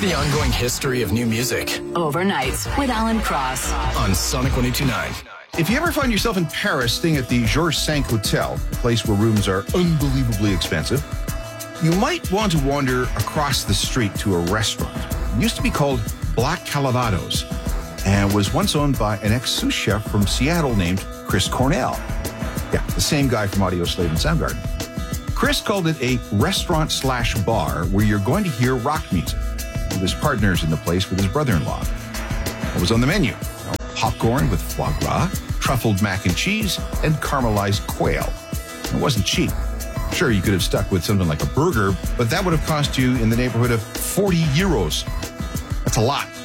the ongoing history of new music. Overnights with Alan Cross. On Sonic 102.9. If you ever find yourself in Paris staying at the Georges V Hotel, a place where rooms are unbelievably expensive, you might want to wander across the street to a restaurant. It used to be called Black Calabados and was once owned by an ex-sous chef from Seattle named Chris Cornell. Yeah, the same guy from Audio Slave and Soundgarden. Chris called it a restaurant/bar where you're going to hear rock music. He was partners in the place with his brother-in-law. What was on the menu? Popcorn with foie gras, truffled mac and cheese, and caramelized quail. It wasn't cheap. Sure, you could have stuck with something like a burger, but that would have cost you in the neighborhood of 40 euros. That's a lot.